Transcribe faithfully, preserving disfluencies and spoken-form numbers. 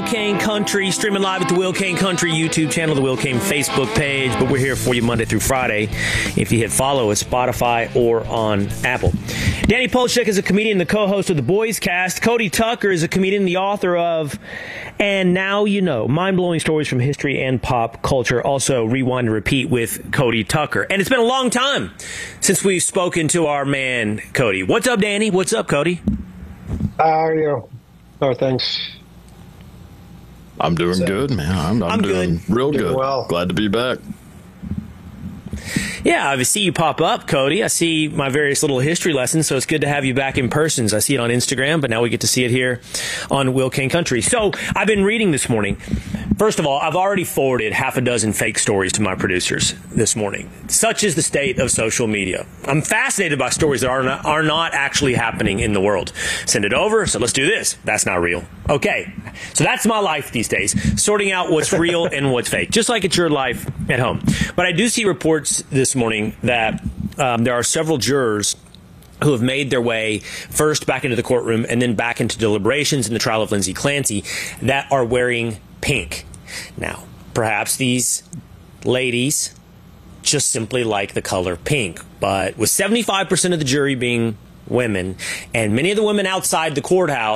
Kane Country, streaming live at the Will Kane Country YouTube channel, the Will Kane Facebook page. But we're here for you Monday through Friday if you hit follow at Spotify or on Apple. Danny Polchek is a comedian, the co-host of The Boys Cast. Cody Tucker is a comedian, the author of And Now You Know, mind-blowing stories from history and pop culture. Also, Rewind and Repeat with Cody Tucker. And it's been a long time since we've spoken to our man, Cody. What's up, Danny? What's up, Cody? How are you? Oh, thanks. I'm doing So- good, man. I'm, I'm, I'm doing good. real Doing good. well. Glad to be back. Yeah, I see you pop up, Cody. I see my various little history lessons, so it's good to have you back in person. I see it on Instagram, but now we get to see it here on Will Kane Country. So I've been reading this morning. First of all, I've already forwarded half a dozen fake stories to my producers this morning. Such is the state of social media. I'm fascinated by stories that are not, are not actually happening in the world. Send it over, so let's do this. That's not real. Okay, so that's my life these days, sorting out what's real and what's fake, just like it's your life at home. But I do see reports this morning that um, there are several jurors who have made their way first back into the courtroom and then back into deliberations in the trial of Lindsay Clancy that are wearing pink. Now, perhaps these ladies just simply like the color pink, but with seventy-five percent of the jury being women and many of the women outside the courthouse